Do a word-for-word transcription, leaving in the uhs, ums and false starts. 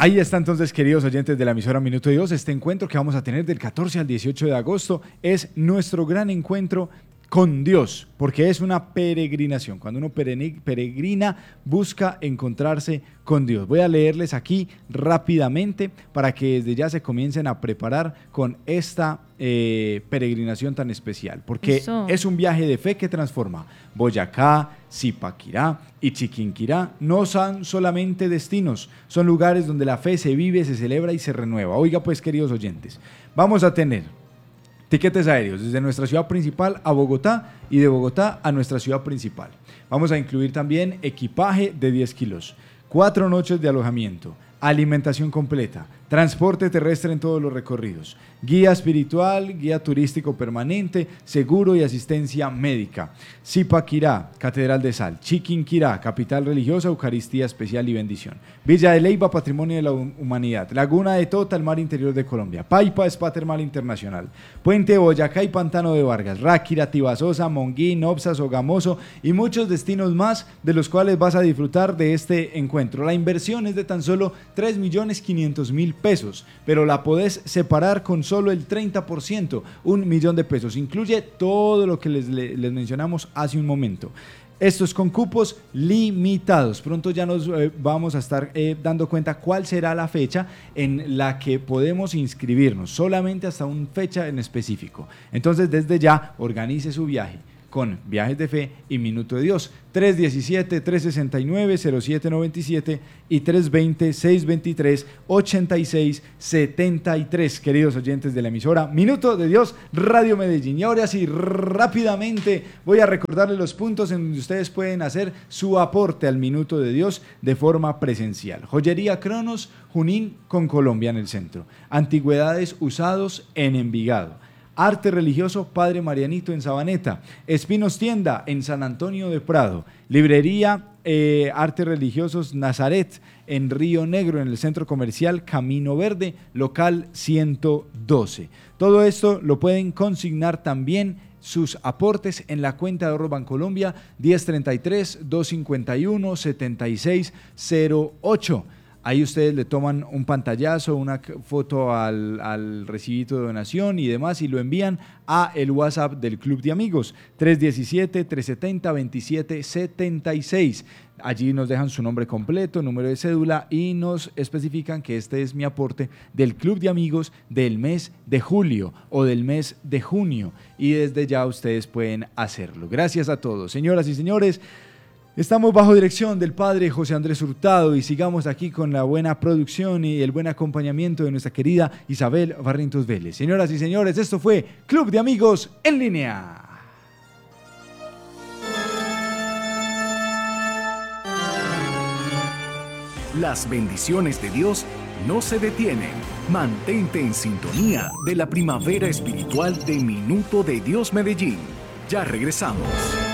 Ahí está entonces, queridos oyentes de la emisora Minuto de Dios, este encuentro que vamos a tener del catorce al dieciocho de agosto es nuestro gran encuentro con Dios, porque es una peregrinación. Cuando uno peregrina, busca encontrarse con Dios. Voy a leerles aquí rápidamente para que desde ya se comiencen a preparar con esta eh, peregrinación tan especial, porque Eso. es un viaje de fe que transforma. Boyacá, Zipaquirá y Chiquinquirá no son solamente destinos, son lugares donde la fe se vive, se celebra y se renueva. Oiga pues, queridos oyentes, vamos a tener tiquetes aéreos desde nuestra ciudad principal a Bogotá y de Bogotá a nuestra ciudad principal. Vamos a incluir también equipaje de diez kilos, cuatro noches de alojamiento, alimentación completa, transporte terrestre en todos los recorridos, guía espiritual, guía turístico permanente, seguro y asistencia médica. Zipaquirá, Catedral de Sal. Chiquinquirá, capital religiosa, Eucaristía especial y bendición. Villa de Leyva, Patrimonio de la Humanidad. Laguna de Tota, el mar interior de Colombia. Paipa, Spa Termal Internacional. Puente Boyacá y Pantano de Vargas. Ráquira, Tibasosa, Monguí, Nopsa, Sogamoso y muchos destinos más de los cuales vas a disfrutar de este encuentro. La inversión es de tan solo tres millones quinientos mil pesos, pero la podés separar con solo el treinta por ciento, un millón de pesos. Incluye todo lo que les, les mencionamos hace un momento. Esto es con cupos limitados. Pronto ya nos eh, vamos a estar eh, dando cuenta cuál será la fecha en la que podemos inscribirnos, solamente hasta una fecha en específico. Entonces, desde ya, organice su viaje con Viajes de Fe y Minuto de Dios. tres uno siete, tres seis nueve, cero siete nueve siete y tres dos cero, seis dos tres, ocho seis siete tres, queridos oyentes de la emisora Minuto de Dios Radio Medellín. Y ahora sí, rápidamente voy a recordarles los puntos en donde ustedes pueden hacer su aporte al Minuto de Dios de forma presencial. Joyería Cronos, Junín con Colombia en el centro. Antigüedades Usados en Envigado. Arte Religioso Padre Marianito en Sabaneta, Espinos Tienda en San Antonio de Prado, Librería eh, Arte Religiosos Nazaret en Río Negro, en el Centro Comercial Camino Verde, local ciento doce. Todo esto lo pueden consignar también sus aportes en la cuenta de ahorro Bancolombia diez treinta y tres, doscientos cincuenta y uno, setenta y seis cero ocho. Ahí ustedes le toman un pantallazo, una foto al, al recibito de donación y demás y lo envían a el WhatsApp del Club de Amigos tres uno siete, tres siete cero, dos siete siete seis. Allí nos dejan su nombre completo, número de cédula y nos especifican que este es mi aporte del Club de Amigos del mes de julio o del mes de junio y desde ya ustedes pueden hacerlo. Gracias a todos, señoras y señores. Estamos bajo dirección del Padre José Andrés Hurtado y sigamos aquí con la buena producción y el buen acompañamiento de nuestra querida Isabel Barrientos Vélez. Señoras y señores, esto fue Club de Amigos en línea. Las bendiciones de Dios no se detienen. Mantente en sintonía de la primavera espiritual de Minuto de Dios Medellín. Ya regresamos.